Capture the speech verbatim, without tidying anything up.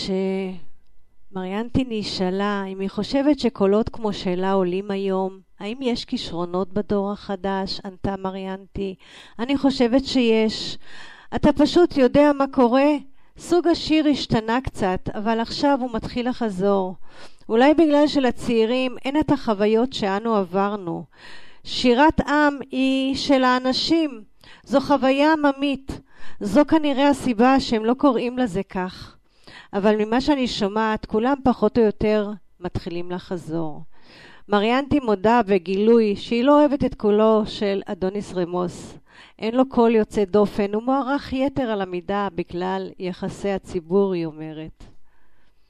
כשמריאנטי נשאלה אם היא חושבת שקולות כמו שלה עולים היום, האם יש כישרונות בדור החדש, ענתה מריאנטי. אני חושבת שיש. אתה פשוט יודע מה קורה? סוג השיר השתנה קצת, אבל עכשיו הוא מתחיל לחזור. אולי בגלל שלצעירים אין את החוויות שאנו עברנו. שירת עם היא של האנשים. זו חוויה עממית. זו כנראה הסיבה שהם לא קוראים לזה כך. אבל ממה שאני שומעת, כולם פחות או יותר מתחילים לחזור. מריאנטי מודה בגילוי שהיא לא אוהבת את קולו של אדוניס רמוס. אין לו קול יוצא דופן, הוא מוערך יתר על המידה בגלל יחסי הציבור, היא אומרת.